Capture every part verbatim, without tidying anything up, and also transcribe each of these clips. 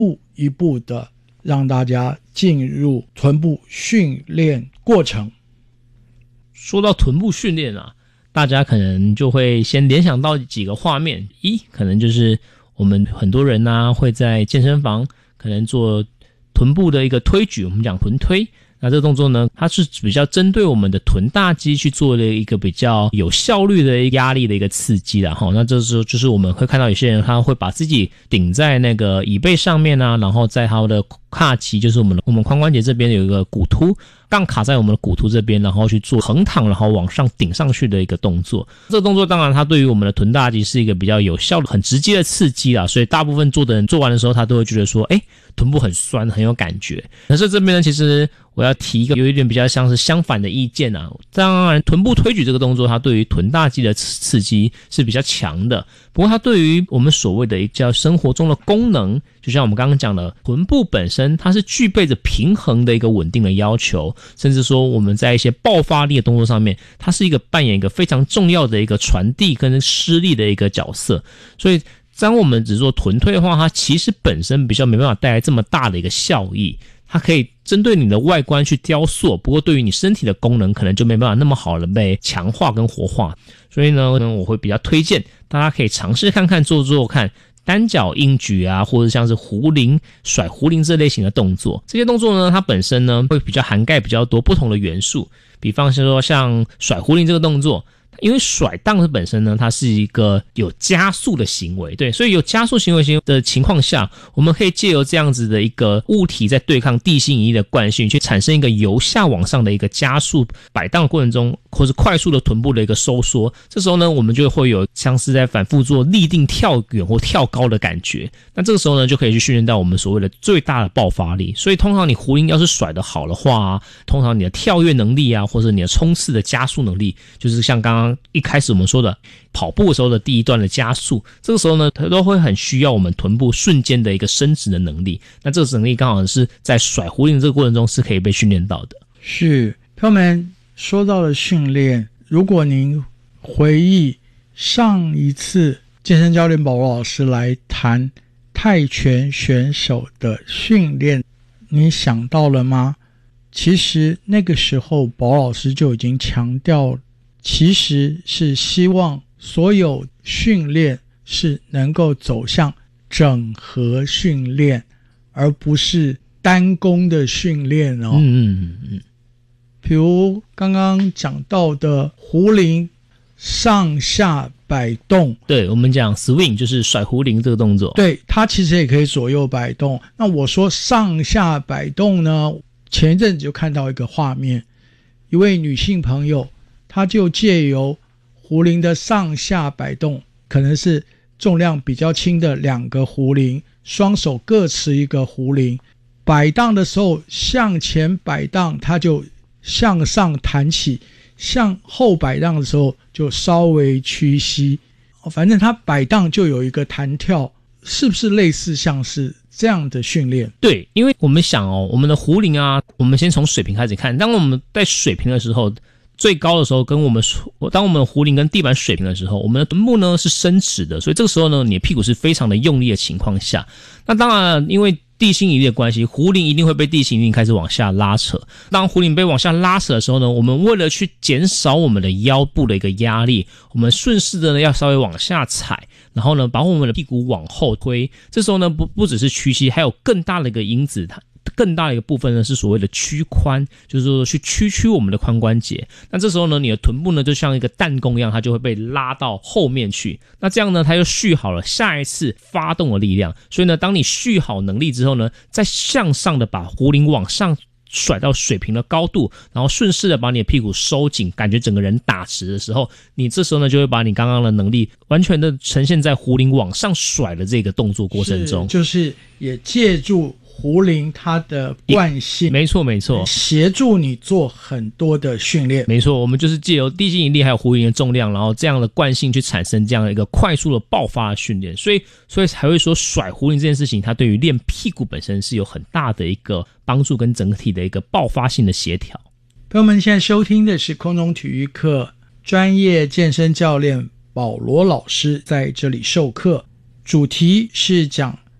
步一步的让大家进入臀部训练过程。 说到臀部训练啊，大家可能就会先联想到几个画面，一可能就是我们很多人啊会在健身房可能做臀部的一个推举，我们讲臀推。那这个动作呢，它是比较针对我们的臀大肌去做的一个比较有效率的压力的一个刺激啦。齁，那这时候就是我们会看到有些人他会把自己顶在那个椅背上面啊，然后在他的髂肌，就是我们的我们髋关节这边有一个骨突，杠卡在我们的骨突这边，然后去做横躺，然后往上顶上去的一个动作。这个动作当然它对于我们的臀大肌是一个比较有效的、很直接的刺激啦，所以大部分做的人做完的时候，他都会觉得说，诶，臀部很酸，很有感觉。可是这边呢，其实我要提一个有一点比较像是相反的意见啊。当然，臀部推举这个动作，它对于臀大肌的刺激是比较强的。不过，它对于我们所谓的一叫生活中的功能，就像我们刚刚讲的，臀部本身它是具备着平衡的一个稳定的要求，甚至说我们在一些爆发力的动作上面，它是一个扮演一个非常重要的一个传递跟施力的一个角色。所以，当我们只做臀推的话，它其实本身比较没办法带来这么大的一个效益。它可以针对你的外观去雕塑，不过对于你身体的功能可能就没办法那么好的被强化跟活化。所以呢，我会比较推荐大家可以尝试看看做做看单脚硬举啊，或者像是壶铃、甩壶铃这类型的动作。这些动作呢，它本身呢会比较涵盖比较多不同的元素，比方说像甩壶铃这个动作。因为甩荡本身呢，它是一个有加速的行为，对，所以有加速行为的情况下，我们可以借由这样子的一个物体在对抗地心引力的惯性，去产生一个由下往上的一个加速摆荡的过程中，或是快速的臀部的一个收缩。这时候呢，我们就会有像是在反复做立定跳远或跳高的感觉。那这个时候呢，就可以去训练到我们所谓的最大的爆发力。所以通常你壶铃要是甩得好的话啊，通常你的跳跃能力啊，或者你的冲刺的加速能力，就是像刚刚一开始我们说的跑步的时候的第一段的加速，这个时候呢，它都会很需要我们臀部瞬间的一个伸直的能力。那这个能力刚好是在甩壶铃这个过程中是可以被训练到的。 是，朋友们说到了训练，如果您回忆上一次健身教练宝罗老师来谈泰拳选手的训练，你想到了吗？其实那个时候宝老师就已经强调，其实是希望所有训练是能够走向整合训练，而不是单攻的训练哦。 嗯嗯嗯。 比如刚刚讲到的壶铃上下摆动， 对，我们讲 swing 就是甩壶铃这个动作， 对，它其实也可以左右摆动。那我说上下摆动呢，前一阵子就看到一个画面，一位女性朋友，她就借由壶铃的上下摆动，可能是重量比较轻的两个壶铃，双手各持一个壶铃，摆荡的时候向前摆荡，她就向上弹起，向后摆荡的时候就稍微屈膝，反正它摆荡就有一个弹跳，是不是类似像是这样的训练？ 对，因为我们想哦，我们的壶铃啊，我们先从水平开始看，当我们在水平的时候，最高的时候跟我们当我们的壶铃跟地板水平的时候，我们的臀部呢是伸直的，所以这个时候呢，你的屁股是非常的用力的情况下，那当然因为地心引力的关系，壶铃一定会被地心引力开始往下拉扯。当壶铃被往下拉扯的时候呢，我们为了去减少我们的腰部的一个压力，我们顺势的呢要稍微往下踩，然后呢把我们的屁股往后推。这时候呢不不只是屈膝，还有更大的一个因子，它更大的一个部分呢是所谓的屈髋，就是说去屈曲我们的髋关节。那这时候呢，你的臀部呢就像一个弹弓一样，它就会被拉到后面去。那这样呢，它就蓄好了下一次发动的力量。所以呢，当你蓄好能力之后呢，再向上的把壶铃往上甩到水平的高度，然后顺势的把你的屁股收紧，感觉整个人打直的时候，你这时候呢就会把你刚刚的能力完全的呈现在壶铃往上甩的这个动作过程中， 就是也借助壶铃它的惯性， 没错没错， 协助你做很多的训练。 没错，我们就是借由地心引力还有壶铃的重量，然后这样的惯性去产生这样的一个快速的爆发的训练。所以所以才会说甩壶铃这件事情，它对于练屁股本身是有很大的一个帮助跟整体的一个爆发性的协调。 朋友们现在收听的是空中体育课，专业健身教练保罗老师在这里授课，主题是讲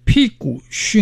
屁股训